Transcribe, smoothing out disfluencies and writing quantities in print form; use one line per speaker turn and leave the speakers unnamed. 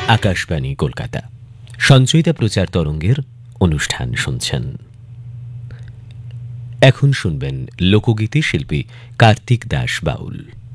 আকাশবাণী কলকাতা সঞ্চয়িতা প্রচার তরঙ্গের অনুষ্ঠান শুনছেন। এখন শুনবেন লোকগীতি শিল্পী কার্তিক দাস বাউল।